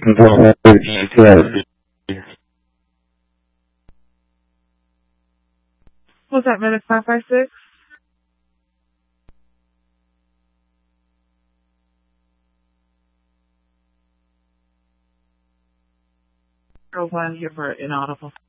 Was that minute 556? One here for inaudible.